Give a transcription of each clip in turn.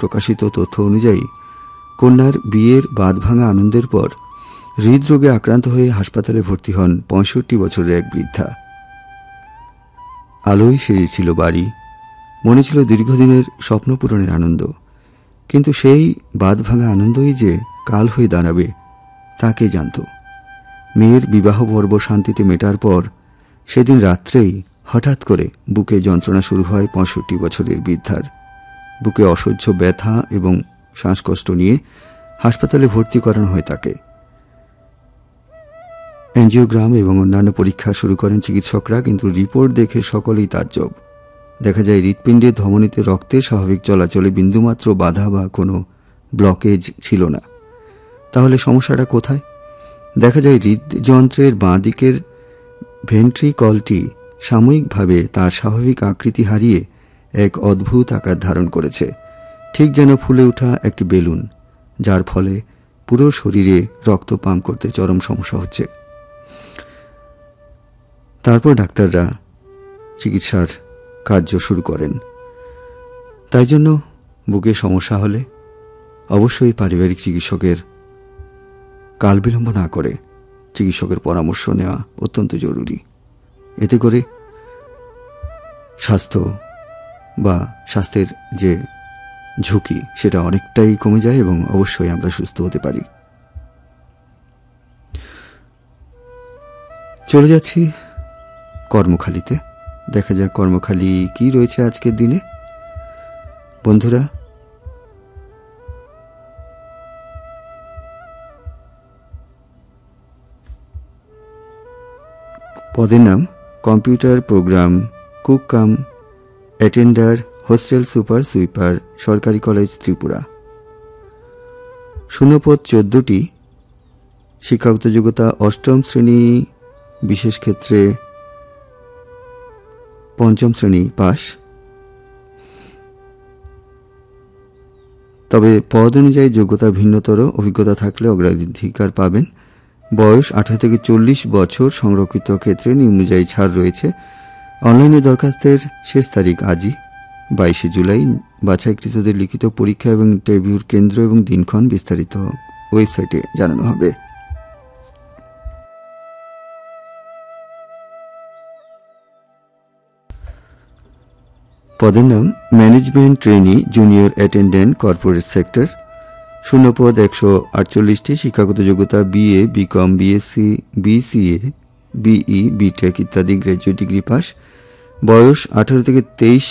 প্রকাশিত তথ্য অনুযায়ী কন্যার বিয়ের বাঁধভাঙা আনন্দের পর হৃদরোগে আক্রান্ত হয়ে হাসপাতালে ভর্তি হন ৬৫ বছরের এক বৃদ্ধা। আলোয় সেজেছিল বাড়ি, মনে ছিল দীর্ঘদিনের স্বপ্ন পূরণের আনন্দ, কিন্তু সেই বাঁধভাঙা আনন্দই যে কাল হয়ে দাঁড়াবে তা কে জানত। মেয়ের বিবাহ পর্ব শান্তিতে মেটার পর সেদিন রাত্রেই হঠাৎ করে বুকে যন্ত্রণা শুরু হয় ৬৫ বছরের বৃদ্ধার। বুকে অসহ্য ব্যথা এবং শ্বাসকষ্ট নিয়ে হাসপাতালে ভর্তি করানো হয় তাকে। অ্যাঞ্জিওগ্রাম এবং অন্যান্য পরীক্ষা শুরু করেন চিকিৎসকরা, কিন্তু রিপোর্ট দেখে সকলেই তাজ্জব। দেখা যায় হৃৎপিণ্ডের ধমনীতে রক্তের স্বাভাবিক চলাচলে বিন্দুমাত্র বাধা বা কোনো ব্লকেজ ছিল না। তাহলে সমস্যাটা কোথায়? দেখা যায় হৃদযন্ত্রের বাঁ দিকের ভেন্ট্রিকলটি সাময়িকভাবে তার স্বাভাবিক আকৃতি হারিয়ে এক অদ্ভুত আকার ধারণ করেছে, ঠিক যেন ফুলে ওঠা একটি বেলুন, যার ফলে পুরো শরীরে রক্ত পাম্প করতে চরম সমস্যা হচ্ছে। তারপর ডাক্তাররা চিকিৎসার কার্য শুরু করেন। তাই জন্য বুকে সমস্যা হলে অবশ্যই পারিবারিক চিকিৎসকের কাল বিলম্ব না করে চিকিৎসকের পরামর্শ নেওয়া অত্যন্ত জরুরি। এতে করে স্বাস্থ্যের যে ঝুঁকি সেটা অনেকটাই কমে যায় এবং অবশ্যই আমরা সুস্থ হতে পারি। চলে যাচ্ছি কর্মখালিতে। দেখা যাক কর্মখালি কি রয়েছে আজকের দিনে। বন্ধুরা, পদের নাম কম্পিউটার প্রোগ্রাম, কুক কাম অ্যাটেন্ডার, হোস্টেল সুপার সুইপার, সরকারি কলেজ ত্রিপুরা। শূন্যপদ 14টি, শিক্ষাগত যোগ্যতা অষ্টম শ্রেণী, বিশেষ ক্ষেত্রে পঞ্চম শ্রেণী পাস। তবে পদ অনুযায়ী যোগ্যতা ভিন্নতর, অভিজ্ঞতা থাকলে অগ্রাধিকার পাবেন। বয়স 18 থেকে 40 বছর, সংরক্ষিত ক্ষেত্রে নিয়ম অনুযায়ী ছাড় রয়েছে। অনলাইনে দরখাস্তের শেষ তারিখ আজই 22 জুলাই। বাছাইকৃতদের লিখিত পরীক্ষা এবং ইন্টারভিউর কেন্দ্র এবং দিনক্ষণ বিস্তারিত ওয়েবসাইটে জানানো হবে। পদের নাম management trainee, junior attendant, corporate sector. শূন্যপদ 148টি, শিক্ষাগত যোগ্যতা BA, BCom, BSc, BCA, BE, B Tech ইত্যাদি গ্র্যাজুয়েট ডিগ্রি পাস। বয়স 18 থেকে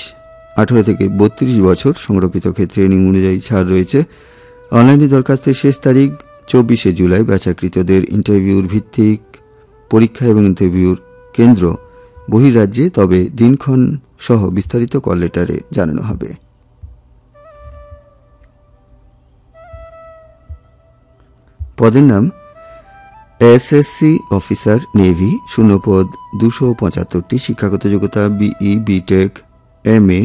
32 বছর, সংরক্ষিত ক্ষেত্রে নিয়ম অনুযায়ী ছাড় রয়েছে। অনলাইনে দরখাস্তের শেষ তারিখ 24 জুলাই। বাছাইকৃতদের ইন্টারভিউর ভিত্তিক পরীক্ষা এবং ইন্টারভিউর কেন্দ্র বহির্রাজ্যে, তবে দিনক্ষণ সহ বিস্তারিত কল লেটারে জানানো হবে। পদের নাম এসএসসি অফিসার, নেভি। শূন্যপদ 275টি, শিক্ষাগত যোগ্যতা BE, B Tech, MA,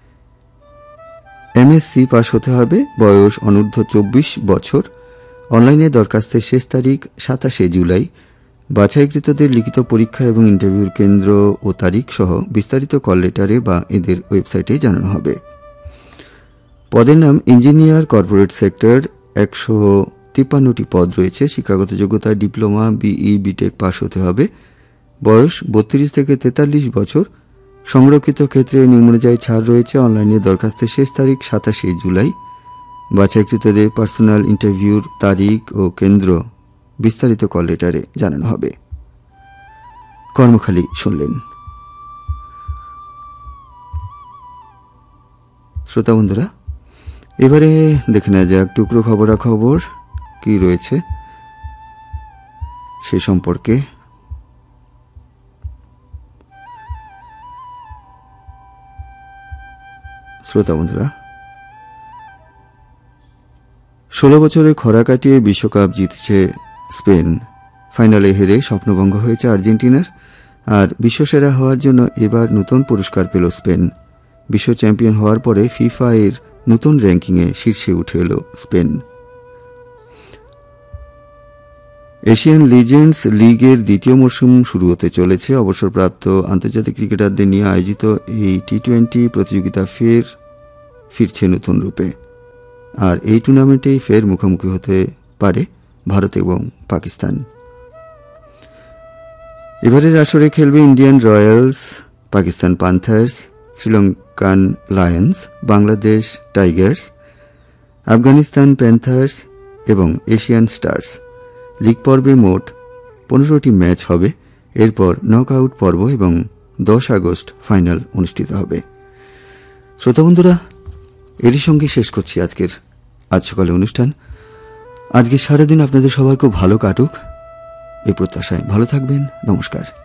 MSc pass হতে হবে। বয়স অনূর্ধ্ব 24 বছর। অনলাইনে দরখাস্তের শেষ তারিখ 27 জুলাই। বাছাইকৃতদের লিখিত পরীক্ষা এবং ইন্টারভিউর কেন্দ্র ও তারিখ সহ বিস্তারিত কল লেটারে বা এদের ওয়েবসাইটে জানানো হবে। পদের নাম ইঞ্জিনিয়ার, কর্পোরেট সেক্টর। 153টি পদ রয়েছে। শিক্ষাগত যোগ্যতা ডিপ্লোমা, বিই, বিটেক পাস হতে হবে। বয়স 32 থেকে 43 বছর। সংরক্ষিত ক্ষেত্রে নিয়ম অনুযায়ী ছাড় রয়েছে। অনলাইনে দরখাস্তের শেষ তারিখ 27 জুলাই। বাছাইকৃতদের পার্সোনাল ইন্টারভিউর তারিখ ও কেন্দ্র বিস্তারিত কল লেটারে জানানো হবে। কর্মখালি শুনলেন। শ্রোতা বন্ধুরা, এবারে দেখে নেওয়া যাক টুকরো খবরাখবর কি রয়েছে সে সম্পর্কে। শ্রোতা বন্ধুরা, 16 বছরের খরা কাটিয়ে বিশ্বকাপ জিতেছে স্পেন। ফাইনালে হেরে স্বপ্নভঙ্গ হয়েছে আর্জেন্টিনার। আর বিশ্বসেরা হওয়ার জন্য এবার নতুন পুরস্কার পেল স্পেন। বিশ্ব চ্যাম্পিয়ন হওয়ার পরে ফিফা এর নতুন র্যাঙ্কিংয়ে শীর্ষে উঠে এল স্পেন। এশিয়ান লিজেন্ডস লিগের দ্বিতীয় মরশুম শুরু হতে চলেছে। অবসরপ্রাপ্ত আন্তর্জাতিক ক্রিকেটারদের নিয়ে আয়োজিত এই টি-20 প্রতিযোগিতা ফিরছে নতুন রূপে। আর এই টুর্নামেন্টেই ফের মুখোমুখি হতে পারে ভারত এবং পাকিস্তান। এবারের আসরে খেলবে Indian Royals, Pakistan Panthers, Sri Lankan Lions, Bangladesh Tigers, Afghanistan Panthers এবং এশিয়ান স্টার্স। লিগ পর্বে মোট 15টি ম্যাচ হবে। এরপর নকআউট পর্ব এবং 10 আগস্ট ফাইনাল অনুষ্ঠিত হবে। শ্রোতা বন্ধুরা, এরই সঙ্গে শেষ করছি আজ সকালে অনুষ্ঠান। আজকে সারাদিন আপনাদের সবার খুব ভালো কাটুক এই প্রত্যাশায়। ভালো থাকবেন। নমস্কার।